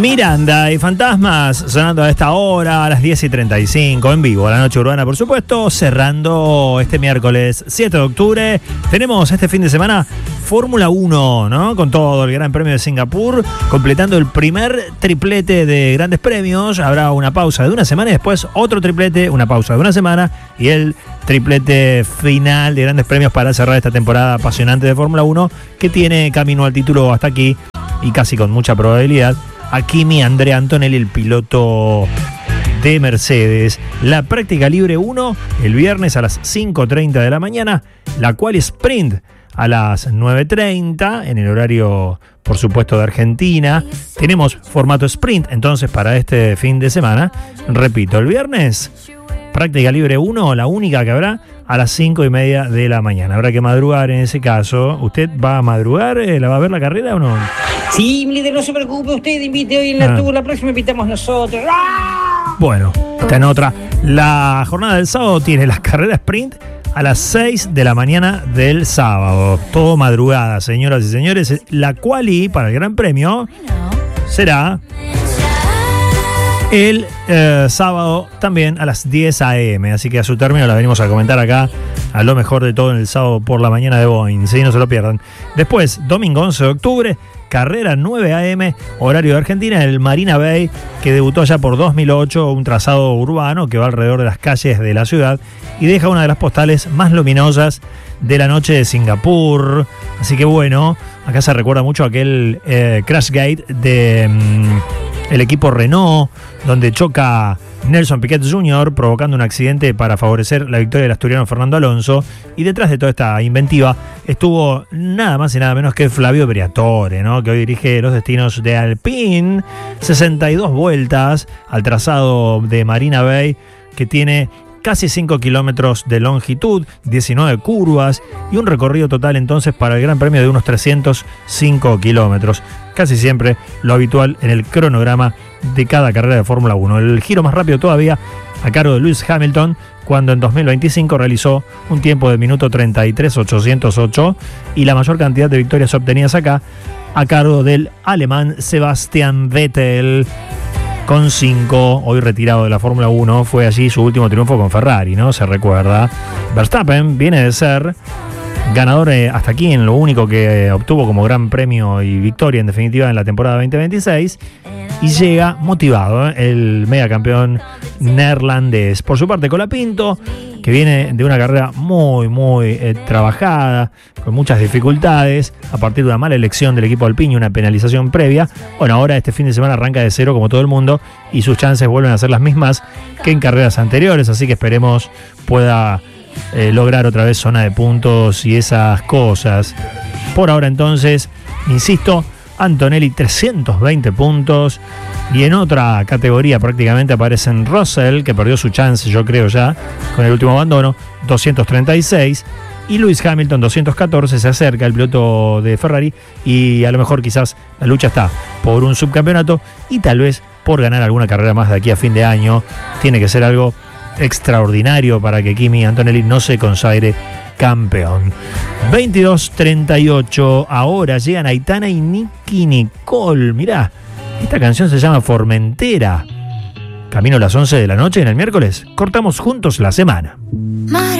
Miranda y Fantasmas sonando a esta hora, a las 10:35, en vivo, a la noche urbana, por supuesto, cerrando este miércoles 7 de octubre. Tenemos este fin de semana Fórmula 1, ¿no? Con todo el Gran Premio de Singapur, completando el primer triplete de grandes premios. Habrá una pausa de una semana y después otro triplete, una pausa de una semana y el triplete final de grandes premios para cerrar esta temporada apasionante de Fórmula 1, que tiene camino al título hasta aquí y casi con mucha probabilidad a Kimi Andrea Antonelli, el piloto de Mercedes. La práctica libre 1 el viernes a las 5:30 de la mañana, la cual sprint a las 9:30 en el horario, por supuesto, de Argentina. Tenemos formato sprint entonces para este fin de semana. Repito, el viernes práctica libre 1, la única que habrá, a las 5:30 de la mañana. Habrá que madrugar en ese caso. ¿Usted va a madrugar? ¿La va a ver la carrera o no? Sí, líder, no se preocupe, usted invite hoy en la tour, la próxima invitamos nosotros. ¡Ah! Bueno, está en otra. La jornada del sábado tiene la carrera sprint a las 6 de la mañana del sábado. Todo madrugada, señoras y señores. La quali para el Gran Premio será el sábado también a las 10 a.m. Así que a su término la venimos a comentar acá, a lo mejor de todo en el sábado por la mañana de Boeing, ¿sí? No se lo pierdan. Después, domingo 11 de octubre, carrera 9 a.m., horario de Argentina, el Marina Bay, que debutó ya por 2008, un trazado urbano que va alrededor de las calles de la ciudad y deja una de las postales más luminosas de la noche de Singapur. Así que bueno, acá se recuerda mucho aquel Crashgate de el equipo Renault, donde choca Nelson Piquet Jr., provocando un accidente para favorecer la victoria del asturiano Fernando Alonso. Y detrás de toda esta inventiva estuvo nada más y nada menos que Flavio Briatore, ¿no? Que hoy dirige los destinos de Alpine. 62 vueltas al trazado de Marina Bay, que tiene casi 5 kilómetros de longitud, 19 curvas y un recorrido total entonces para el Gran Premio de unos 305 kilómetros. Casi siempre lo habitual en el cronograma de cada carrera de Fórmula 1. El giro más rápido todavía a cargo de Lewis Hamilton, cuando en 2025 realizó un tiempo de minuto 33.808 y la mayor cantidad de victorias obtenidas acá a cargo del alemán Sebastian Vettel, con 5, hoy retirado de la Fórmula 1, fue allí su último triunfo con Ferrari, ¿no? Se recuerda. Verstappen viene de ser ganador hasta aquí en lo único que obtuvo como gran premio y victoria en definitiva en la temporada 2026 y llega motivado, el megacampeón neerlandés. Por su parte, Colapinto, que viene de una carrera muy trabajada, con muchas dificultades, a partir de una mala elección del equipo alpino, una penalización previa. Bueno, ahora este fin de semana arranca de cero como todo el mundo y sus chances vuelven a ser las mismas que en carreras anteriores, así que esperemos pueda lograr otra vez zona de puntos y esas cosas. Por ahora entonces, insisto, Antonelli 320 puntos. Y en otra categoría prácticamente aparecen Russell, que perdió su chance, yo creo ya, con el último abandono, 236. Y Lewis Hamilton, 214, se acerca el piloto de Ferrari. Y a lo mejor quizás la lucha está por un subcampeonato y tal vez por ganar alguna carrera más de aquí a fin de año. Tiene que ser algo extraordinario para que Kimi Antonelli no se consagre campeón. 22:38, ahora llegan Aitana y Nicky Nicole. Mirá, esta canción se llama Formentera. Camino a las 11 de la noche en el miércoles. Cortamos juntos la semana.